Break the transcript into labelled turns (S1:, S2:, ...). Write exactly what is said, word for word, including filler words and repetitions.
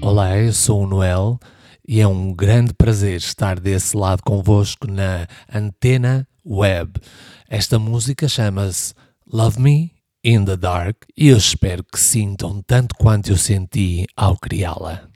S1: Olá, eu sou o Noel e é um grande prazer estar desse lado convosco na Antena Web. Esta música chama-se Love Me in the Dark e eu espero que sintam tanto quanto eu senti ao criá-la.